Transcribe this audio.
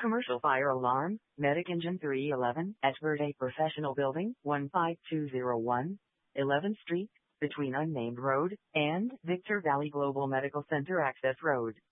Commercial fire alarm, Medic Engine 311, at Verde Professional Building, 15201, 11th Street, between Unnamed Road and Victor Valley Global Medical Center Access Road.